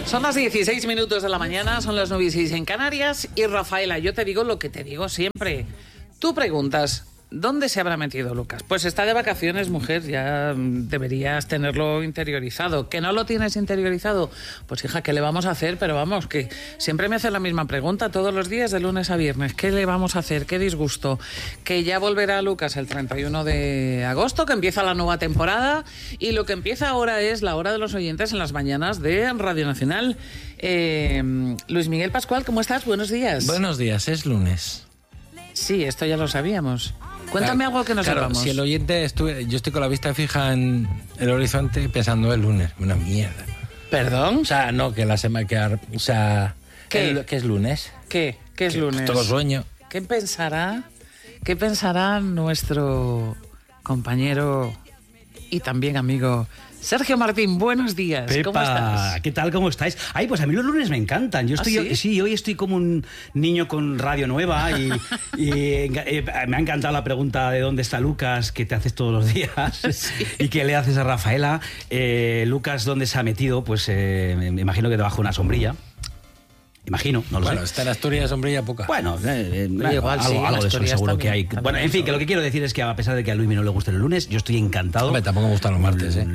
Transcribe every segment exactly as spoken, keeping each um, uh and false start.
Son las dieciséis minutos de la mañana, son las nueve y seis en Canarias. Y Rafaela, yo te digo lo que te digo siempre. Tú preguntas, ¿dónde se habrá metido Lucas? Pues está de vacaciones, mujer, ya deberías tenerlo interiorizado. ¿Que no lo tienes interiorizado? Pues hija, ¿qué le vamos a hacer? Pero vamos, que siempre me hacen la misma pregunta todos los días, de lunes a viernes. ¿Qué le vamos a hacer? ¿Qué disgusto? Que ya volverá Lucas el treinta y uno de agosto, que empieza la nueva temporada, y lo que empieza ahora es la hora de los oyentes en las mañanas de Radio Nacional. Eh, Luis Miguel Pascual, ¿cómo estás? Buenos días. Buenos días, es lunes. Sí, esto ya lo sabíamos. Cuéntame claro, algo que no claro, sepamos. Si el oyente, estuve, yo estoy con la vista fija en el horizonte pensando el lunes, una mierda. ¿Perdón? O sea, no, que la semana que... O sea, ¿Qué? El, ¿qué es lunes? ¿Qué? ¿Qué es Que, lunes? Todo sueño. ¿Qué pensará? ¿Qué pensará nuestro compañero y también amigo Sergio Martín? Buenos días. Pepa, ¿Cómo estás? ¿qué tal? ¿Cómo estáis? Ay, pues a mí los lunes me encantan. Yo estoy, ¿Ah, sí? sí, hoy estoy como un niño con radio nueva y, y eh, me ha encantado la pregunta de dónde está Lucas, que te haces todos los días, sí. Y que le haces a Rafaela. Eh, Lucas, ¿dónde se ha metido? Pues eh, me imagino que debajo de una sombrilla. Imagino, no lo bueno, sé. está en Asturias, sombrilla poca. Bueno, eh, eh, igual, algo, sí, algo de eso Asturias seguro también, que hay. también Bueno, en fin, eso. que lo que quiero decir es que a pesar de que a Luismi no le guste el lunes, yo estoy encantado. Hombre, tampoco me gustan los martes, ¿eh?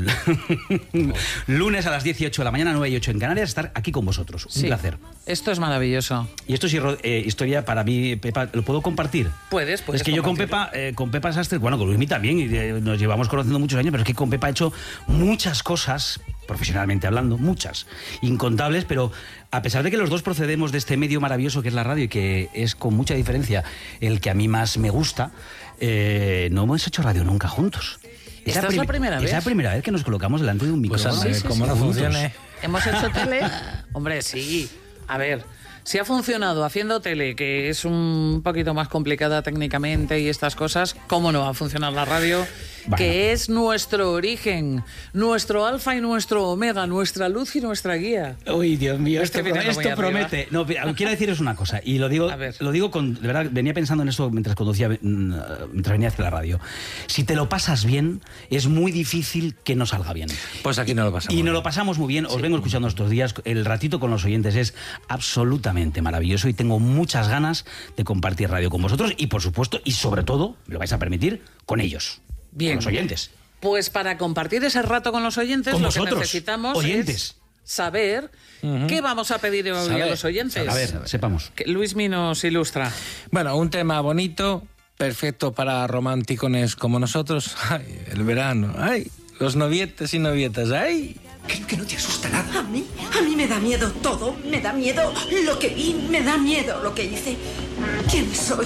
Lunes a las dieciocho de la mañana, nueve y ocho en Canarias, estar aquí con vosotros. Un Sí, placer. esto es maravilloso. Y esto es eh, historia para mí, Pepa, ¿lo puedo compartir? Puedes, puedes Es que yo con Pepa, eh, con Pepa Sastre, bueno, con Luismi también, y eh, nos llevamos conociendo muchos años, pero es que con Pepa he hecho muchas cosas, profesionalmente hablando, muchas, incontables, pero a pesar de que los dos procedemos de este medio maravilloso que es la radio y que es con mucha diferencia el que a mí más me gusta, eh, no hemos hecho radio nunca juntos. ¿Esta es la primera vez? Es la primera vez que nos colocamos delante de un Pues micrófono. a ver sí, cómo sí, no juntos. funcione. ¿Hemos hecho tele? Hombre, sí. A ver, si ha funcionado haciendo tele, que es un poquito más complicada técnicamente y estas cosas, ¿cómo no va a funcionar la radio? Bueno. Que es nuestro origen, nuestro alfa y nuestro omega, nuestra luz y nuestra guía. Uy, Dios mío, Estoy esto, mirando esto muy arriba. promete. No, pero quiero deciros una cosa, y lo digo, A ver. lo digo con, de verdad, venía pensando en esto mientras conducía, mm, mientras venía hacia la radio. Si te lo pasas bien, es muy difícil que no salga bien. Pues aquí no lo pasamos. Y nos lo pasamos muy bien, os vengo escuchando estos días, el ratito con los oyentes es absolutamente maravilloso y tengo muchas ganas de compartir radio con vosotros y por supuesto, y sobre todo, me lo vais a permitir, con ellos, Bien. con los oyentes. Pues para compartir ese rato con los oyentes, Con lo vosotros, que necesitamos oyentes. es saber qué vamos a pedir hoy a Saber, los oyentes. A ver, sepamos. Que Luismi nos ilustra. Bueno, un tema bonito, perfecto para románticones como nosotros. Ay, el verano, ay, los novietes y novietas, ay. Creo que no te asusta nada. A mí, a mí me da miedo todo. Me da miedo lo que vi, me da miedo lo que hice. ¿Quién soy?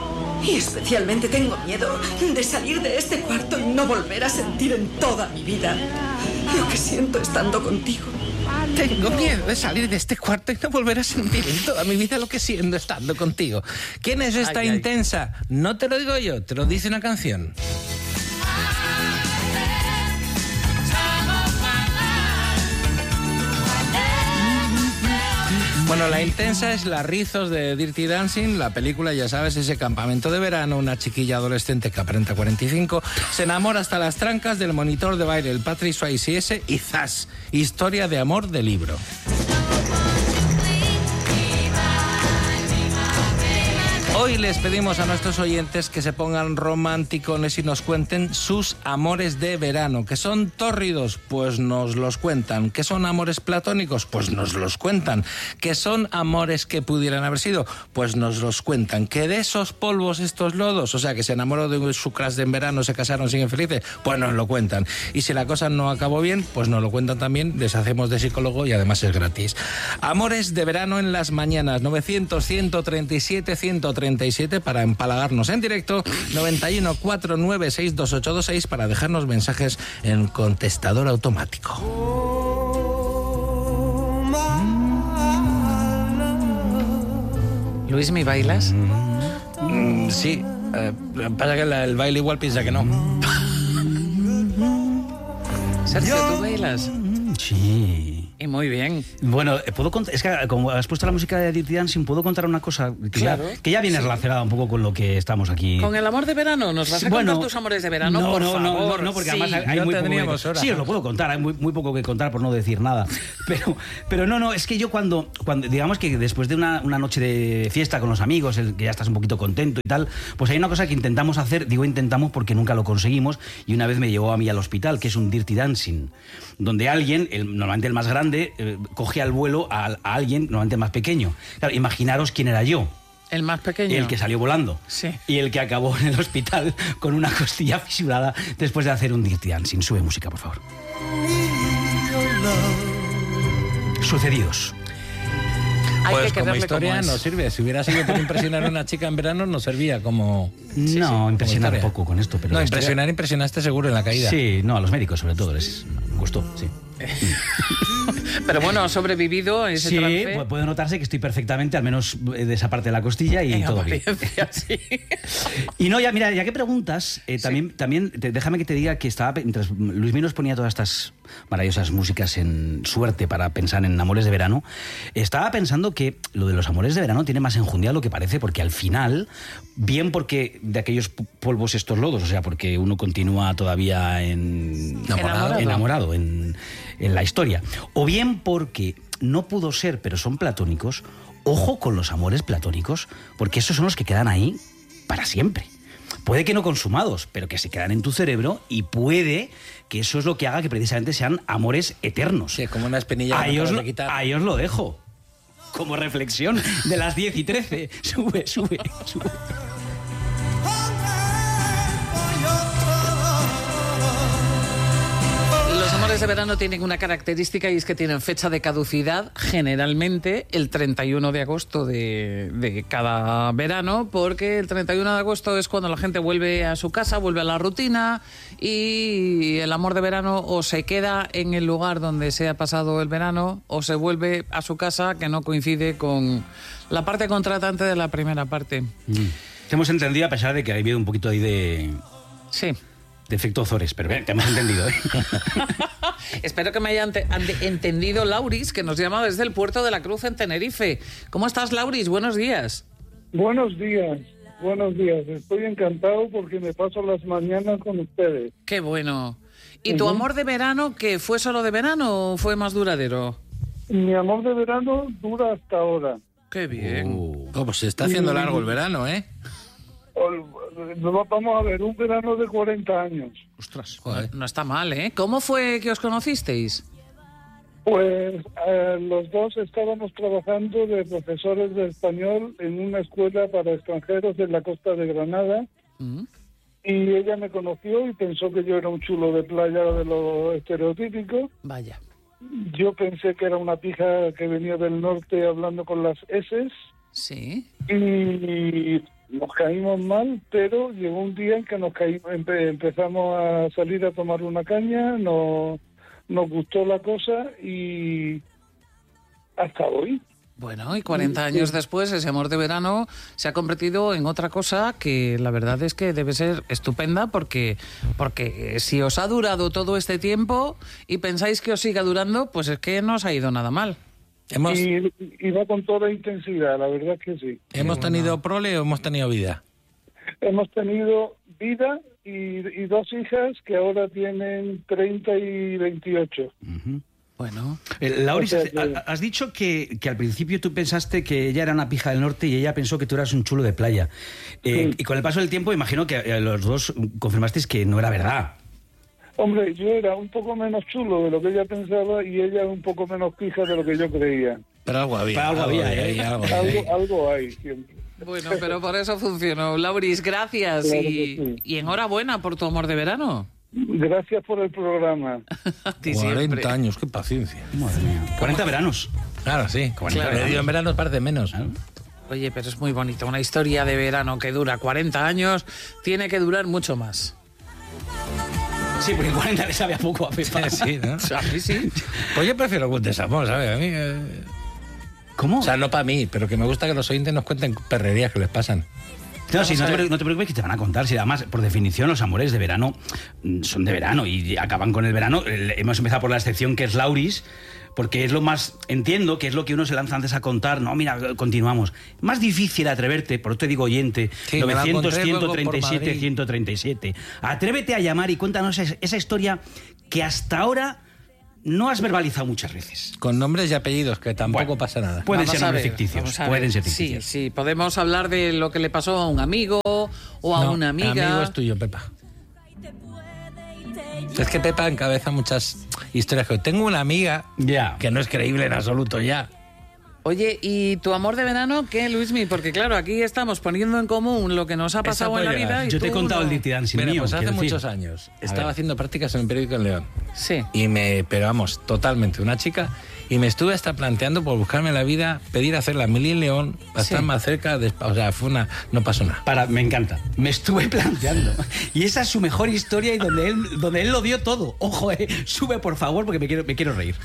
Y especialmente tengo miedo de salir de este cuarto y no volver a sentir en toda mi vida lo que siento estando contigo. Tengo miedo de salir de este cuarto y no volver a sentir en toda mi vida lo que siento estando contigo. ¿Quién es esta Ay, ay. intensa? No te lo digo yo, te lo dice una canción. Bueno, la intensa es La Rizos de Dirty Dancing, la película, ya sabes, ese campamento de verano, una chiquilla adolescente que aparenta cuarenta y cinco, se enamora hasta las trancas del monitor de baile, el Patrick Swayze ese, y ¡zas! Historia de amor de libro. Hoy les pedimos a nuestros oyentes que se pongan romanticones y nos cuenten sus amores de verano. ¿Que son tórridos? Pues nos los cuentan. ¿Que son amores platónicos? Pues nos los cuentan. ¿Que son amores que pudieran haber sido? Pues nos los cuentan. ¿Que de esos polvos, estos lodos, o sea, que se enamoró de su crush de en verano, se casaron, siguen felices? Pues nos lo cuentan. Y si la cosa no acabó bien, pues nos lo cuentan también. Les hacemos de psicólogo y además es gratis. Amores de verano en las mañanas. novecientos, ciento treinta y siete, ciento treinta y siete para empalagarnos en directo, noventa y uno, cuatro nueve seis, dos ocho dos seis para dejarnos mensajes en contestador automático. Luismi, ¿bailas? Mm, sí, eh, pasa que la- el baile igual piensa que no. Sergio, ¿tú bailas? Sí. Y muy bien. Bueno, puedo contar, es que como has puesto la música de Dirty Dancing, puedo contar una cosa que, Claro, ya, que ya viene sí. relacionada un poco con lo que estamos aquí. ¿Con el amor de verano? ¿Nos vas a Bueno, contar tus amores de verano? No, por no, no, favor. no, no, porque Sí. además hay No muy poco tendríamos que, horas. sí, os lo puedo contar, hay muy, muy poco que contar por no decir nada. Pero, pero no, no, es que yo cuando, cuando digamos que después de una, una noche de fiesta con los amigos, el que ya estás un poquito contento y tal, pues hay una cosa que intentamos hacer, digo intentamos porque nunca lo conseguimos, y una vez me llevó a mí al hospital, que es un Dirty Dancing, donde alguien, el, normalmente el más grande, eh, coge al vuelo a, a alguien normalmente más pequeño. Claro, imaginaros quién era yo. El más pequeño. El que salió volando. Sí. Y el que acabó en el hospital con una costilla fisurada después de hacer un Dirty Dancing. Sube música, por favor. Sucedidos. Hay Pues que como quererle historia como es. no sirve. Si hubiera sido por impresionar a una chica en verano, no servía como... No, impresionar como historia. poco con esto. Pero No, la historia- impresionar, impresionaste seguro en la caída. Sí, no, a los médicos sobre todo. Les gustó, sí. Pero bueno, ha sobrevivido a ese Sí, trance. pu- puede notarse que estoy perfectamente, al menos de esa parte de la costilla, y En todo bien. apariencia, sí. Y no, ya, mira, ya que preguntas, eh, también, también te- déjame que te diga que estaba, mientras Luis Mí nos ponía todas estas maravillosas músicas en suerte para pensar en amores de verano, estaba pensando que lo de los amores de verano tiene más enjundia de lo que parece, porque al final, bien porque de aquellos p- polvos estos lodos, o sea, porque uno continúa todavía en, Enamorado. enamorado en, en la historia, o bien porque no pudo ser, pero son platónicos. Ojo con los amores platónicos, porque esos son los que quedan ahí para siempre. Puede que no consumados, pero que se quedan en tu cerebro, y puede que eso es lo que haga que precisamente sean amores eternos. Sí, como una espinilla que Ahí no os, acabas lo, de quitar. ahí os lo dejo. Como reflexión de las diez y trece. Sube, sube, sube. Los amores de verano tienen una característica, y es que tienen fecha de caducidad generalmente el treinta y uno de agosto de, de cada verano, porque el treinta y uno de agosto es cuando la gente vuelve a su casa, vuelve a la rutina, y el amor de verano o se queda en el lugar donde se ha pasado el verano o se vuelve a su casa, que no coincide con la parte contratante de la primera parte. Mm. Te hemos entendido, a pesar de que ha habido un poquito ahí de, Sí. de efecto Ozores, pero bien, te hemos entendido, ¿eh? Espero que me haya ente- ante- entendido Lauris, que nos llama desde el puerto de la Cruz en Tenerife. ¿Cómo estás, Lauris? Buenos días. Buenos días, buenos días. Estoy encantado porque me paso las mañanas con ustedes. Qué bueno. ¿Y tu Ujú. amor de verano, que fue solo de verano o fue más duradero? Mi amor de verano dura hasta ahora. Qué bien. Uh. Oh, pues se está haciendo largo el verano, ¿eh? O- Vamos a ver, un verano de cuarenta años. Ostras. Joder. No está mal, ¿eh? ¿Cómo fue que os conocisteis? Pues eh, los dos estábamos trabajando de profesores de español en una escuela para extranjeros en la costa de Granada, Mm. y ella me conoció y pensó que yo era un chulo de playa de lo estereotípico. Vaya. Yo pensé que era una pija que venía del norte hablando con las eses. Sí. Y nos caímos mal, pero llegó un día en que nos caímos, empe- empezamos a salir a tomar una caña, no, nos gustó la cosa y hasta hoy. Bueno, y cuarenta años después, ese amor de verano se ha convertido en otra cosa que la verdad es que debe ser estupenda, porque, porque si os ha durado todo este tiempo y pensáis que os siga durando, pues es que no os ha ido nada mal. ¿Hemos, Y, y va con toda intensidad, la verdad es que sí. ¿hemos tenido prole o hemos tenido vida? Hemos tenido vida y, y dos hijas que ahora tienen treinta y veintiocho. Ujú. Bueno, Eh, Lauris, O sea que- ha- has dicho que, que al principio tú pensaste que ella era una pija del norte y ella pensó que tú eras un chulo de playa. Eh, Sí. Y con el paso del tiempo imagino que eh, los dos confirmasteis que no era verdad. Hombre, yo era un poco menos chulo de lo que ella pensaba y ella un poco menos pija de lo que yo creía. Pero algo había. Pero algo había, hay, ¿eh? algo había. Algo, algo hay siempre. bueno, pero por eso funcionó. Lauris, gracias Claro y, que sí. y enhorabuena por tu amor de verano. Gracias por el programa. A ti siempre. cuarenta años, qué paciencia. Madre mía. cuarenta veranos. Claro, sí. Claro. Medio en verano parece menos. Claro. Oye, pero es muy bonito. Una historia de verano que dura cuarenta años tiene que durar mucho más. Sí, porque cuarenta le sabe a poco a Pepa. Sí, ¿no? A mí sí. Pues yo prefiero un desamor, ¿sabes? A mí... eh, ¿Cómo? O sea, no para mí, pero que me gusta que los oyentes nos cuenten perrerías que les pasan. No, sí, Vamos no, a te, ver. pre- no te preocupes que te van a contar. Si además, por definición, los amores de verano mm, son de verano y acaban con el verano. El- hemos empezado por la excepción que es Lauris, porque es lo más, entiendo que es lo que uno se lanza antes a contar, no, mira, continuamos. Más difícil atreverte, por eso te digo oyente, Sí, novecientos, me la encontré ciento luego por treinta y siete, Madrid. ciento treinta y siete. Atrévete a llamar y cuéntanos esa, esa historia que hasta ahora no has verbalizado muchas veces. Con nombres y apellidos, que tampoco Bueno, pasa nada. Pueden Vamos ser a nombres ver, ficticios, vamos a ver. pueden ser Sí, ficticios. sí, podemos hablar de lo que le pasó a un amigo o a No, una amiga. amigo es tuyo, Pepa. Es que Pepa encabeza muchas historias. que- Tengo una amiga Ya. que no es creíble en absoluto ya. Oye, ¿y tu amor de verano qué, Luismi? Porque claro, aquí estamos poniendo en común lo que nos ha pasado en puede la vida. llegar. Y Yo te he tú contado no. el Dirty Dancing Mira, mío. pues hace quiero decir. muchos años. A Estaba ver. haciendo prácticas en un periódico en León. Sí. Y me, pero vamos, totalmente, una chica. Y me estuve hasta planteando por buscarme la vida, pedir hacer la mili en León, para Sí. estar más cerca. De, o sea, fue una, no pasó nada. Para, me encanta. Me estuve planteando. Y esa es su mejor historia y donde él, donde él lo dio todo. Ojo, eh. Sube, por favor, porque me quiero, me quiero reír.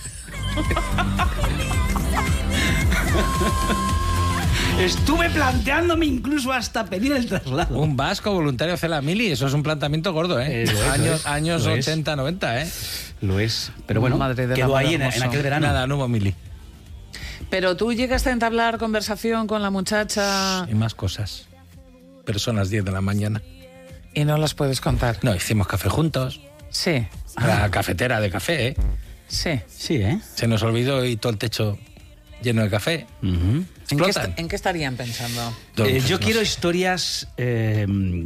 Estuve planteándome incluso hasta pedir el traslado. Un vasco voluntario hacer la mili, eso es un planteamiento gordo, ¿eh? Eh, lo es, lo años es, años lo es. ochenta, noventa, ¿eh? Lo es. Pero bueno, Madre del quedó amor ahí en, hermoso. en aquel verano. Nada, no hubo mili. Pero tú llegaste a entablar conversación con la muchacha Y más cosas. Pero son las diez de la mañana. y no las puedes contar. No, hicimos café juntos. Sí, La cafetera de café, ¿eh? sí. Sí, ¿eh? Se nos olvidó y todo el techo lleno de café. Ujú. ¿En qué, Explotan. est- en qué estarían pensando? Eh, Entonces, yo no quiero sé. historias. eh,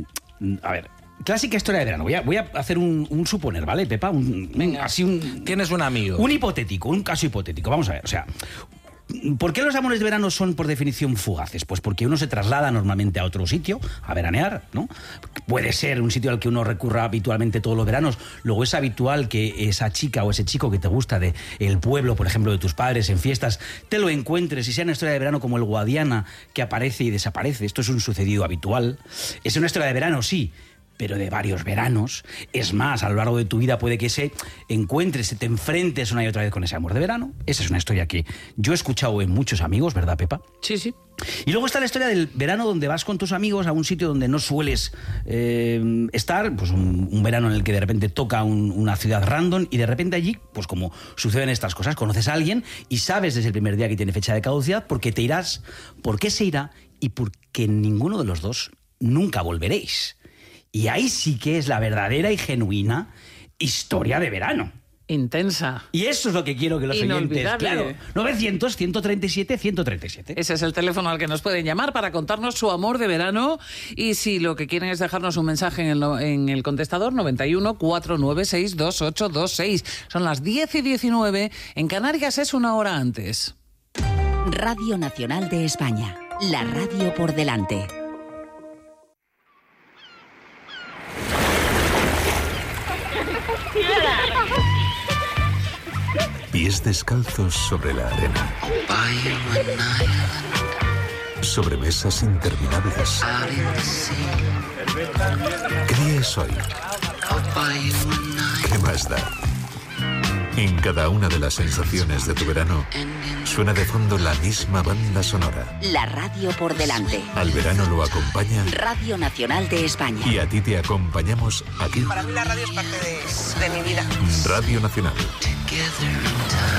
a ver, clásica historia de verano. Voy a, voy a hacer un, un suponer, ¿vale, Pepa? Un, un- así un. Tienes un amigo. Un hipotético, un caso hipotético. Vamos a ver, o sea. ¿Por qué los amores de verano son por definición fugaces? Pues porque uno se traslada normalmente a otro sitio, a veranear, ¿no? Puede ser un sitio al que uno recurra habitualmente todos los veranos. Luego es habitual que esa chica o ese chico que te gusta de el pueblo, por ejemplo, de tus padres, en fiestas, te lo encuentres y sea una historia de verano como el Guadiana, que aparece y desaparece. Esto es un sucedido habitual. Es una historia de verano, sí, pero de varios veranos. Es más, a lo largo de tu vida puede que se encuentres, te enfrentes una y otra vez con ese amor de verano. Esa es una historia que yo he escuchado en muchos amigos, ¿verdad, Pepa? Sí, sí. Y luego está la historia del verano donde vas con tus amigos a un sitio donde no sueles eh, estar, pues un, un verano en el que de repente toca un- una ciudad random y de repente allí, pues como suceden estas cosas, conoces a alguien y sabes desde el primer día que tiene fecha de caducidad porque te irás, por qué se irá y porque ninguno de los dos nunca volveréis. Y ahí sí que es la verdadera y genuina historia de verano. Intensa. Y eso es lo que quiero que los oyentes... Inolvidable. Claro, novecientos, ciento treinta y siete, ciento treinta y siete. Ese es el teléfono al que nos pueden llamar para contarnos su amor de verano. Y si lo que quieren es dejarnos un mensaje en el, no- en el contestador, noventa y uno, cuatrocientos noventa y seis, veintiocho veintiséis. Son las diez y diecinueve. En Canarias es una hora antes. Radio Nacional de España. La radio por delante. Pies descalzos sobre la arena. Sobre mesas interminables. ¿Qué día es hoy? ¿Qué más da? En cada una de las sensaciones de tu verano suena de fondo la misma banda sonora. La radio por delante. Al verano lo acompaña Radio Nacional de España. y a ti te acompañamos aquí. Para mí la radio es parte de, de mi vida. Radio Nacional.